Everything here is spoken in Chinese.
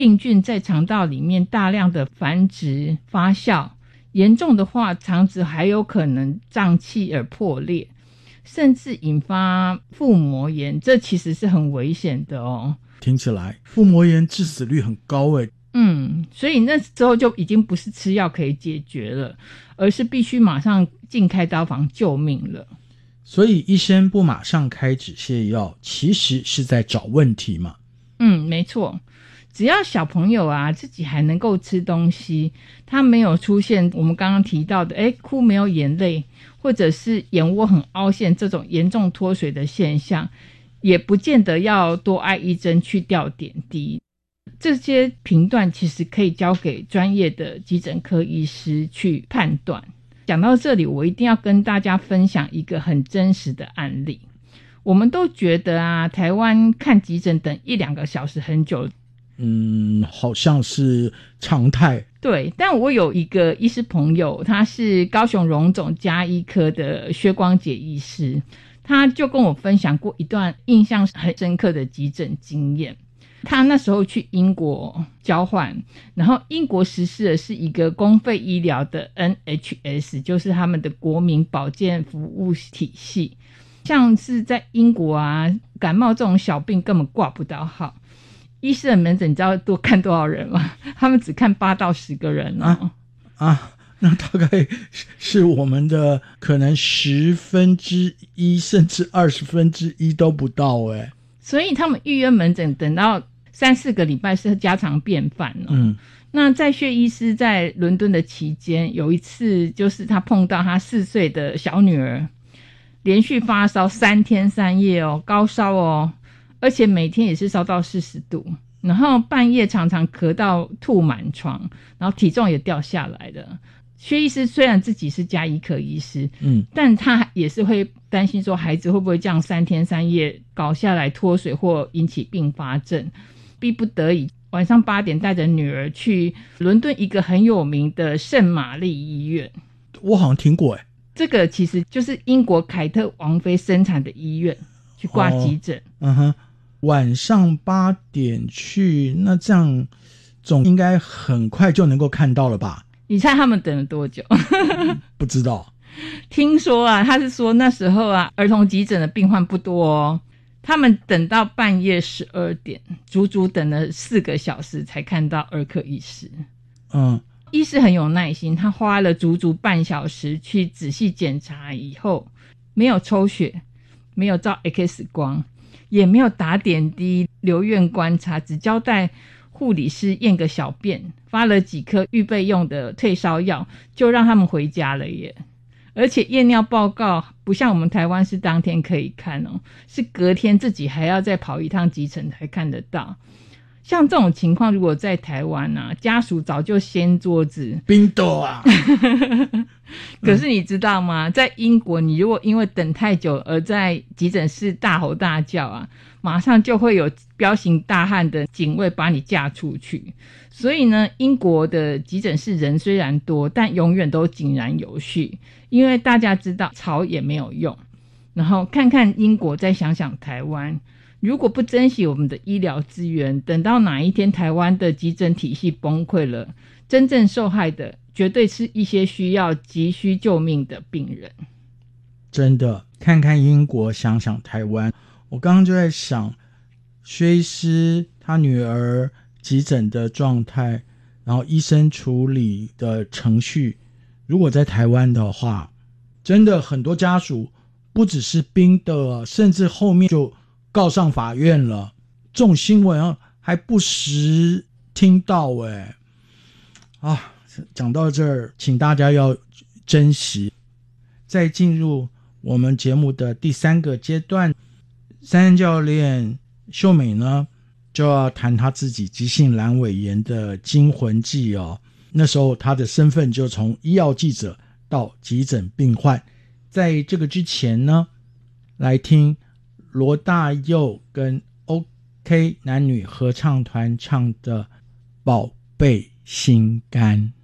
病菌在肠道里面大量的繁殖发酵，严重的话肠子还有可能胀气而破裂，甚至引发腹膜炎，这其实是很危险的哦。 听起来腹膜炎致死率很高耶。 所以那时候就已经不是吃药可以解决了，而是必须马上进开刀房救命了。 所以医生不马上开止泻药，其实是在找问题嘛。 没错，只要小朋友啊自己还能够吃东西，他没有出现我们刚刚提到的哭没有眼泪，或者是眼窝很凹陷这种严重脱水的现象，也不见得要多挨一针去吊点滴。这些评断其实可以交给专业的急诊科医师去判断。讲到这里，我一定要跟大家分享一个很真实的案例。我们都觉得啊，台湾看急诊等1-2个小时很久， 好像是常态。 对，但我有一个医师朋友，他是高雄荣总家医科的薛光杰医师，他就跟我分享过一段印象很深刻的急诊经验。他那时候去英国交换，然后英国实施的是一个公费医疗的 NHS， 就是他们的国民保健服务体系。像是在英国啊，感冒这种小病根本挂不到号，医师的门诊你知道多看多少人吗？他们只看8到10个人哦。 那大概是我们的可能1/10甚至1/20都不到耶。 所以他们预约门诊等到3-4个礼拜是家常便饭哦。那在薛医师在伦敦的期间，有一次就是他碰到他4岁的小女儿连续发烧3天3夜哦，高烧哦，而且每天也是烧到40度，然后半夜常常咳到吐满床，然后体重也掉下来的。薛医师虽然自己是家医科医师，但他也是会担心说孩子会不会这样3天3夜搞下来脱水或引起并发症，逼不得已晚上8点带着女儿去伦敦一个很有名的圣玛丽医院。 我好像听过耶。 这个其实就是英国凯特王妃生产的医院，去挂急诊。 晚上8点去，那这样总应该很快就能够看到了吧？ 你猜他们等了多久？ 不知道。 听说啊，他是说那时候啊，儿童急诊的病患不多哦，他们等到半夜12点，足足等了4个小时才看到儿科医师。医师很有耐心，他花了足足半小时去仔细检查以后，没有抽血，没有照 X 光，也没有打点滴留院观察，只交代护理师验个小便，发了几颗预备用的退烧药，就让他们回家了耶。而且验尿报告不像我们台湾是当天可以看哦，是隔天自己还要再跑一趟急诊才看得到。像这种情况如果在台湾啊，家属早就掀桌子冰豆啊。 可是你知道吗，在英国你如果因为等太久而在急诊室大吼大叫啊，马上就会有彪形大汉的警卫把你架出去。所以呢，英国的急诊室人虽然多，但永远都井然有序，因为大家知道吵也没有用。然后看看英国，再想想台湾，如果不珍惜我们的医疗资源，等到哪一天台湾的急诊体系崩溃了，真正受害的绝对是一些急需救命的病人。 真的，看看英国，想想台湾。我刚刚就在想，薛医师他女儿急诊的状态，然后医生处理的程序，如果在台湾的话，真的很多家属不只是冰的，甚至后面就告上法院了。这种新闻还不时听到讲到这儿，请大家要珍惜。再进入我们节目的第3个阶段，3教练秀美呢就要谈她自己急性阑尾炎的惊魂记哦。那时候她的身份就从医药记者到急诊病患。在这个之前呢，来听罗大佑跟 OK 男女合唱团唱的《宝贝心肝》。